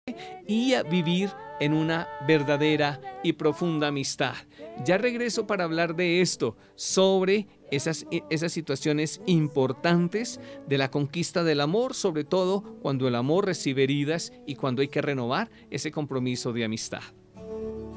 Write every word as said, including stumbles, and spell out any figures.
y a vivir en una verdadera y profunda amistad. Ya regreso para hablar de esto, sobre esas, esas situaciones importantes de la conquista del amor, sobre todo cuando el amor recibe heridas y cuando hay que renovar ese compromiso de amistad.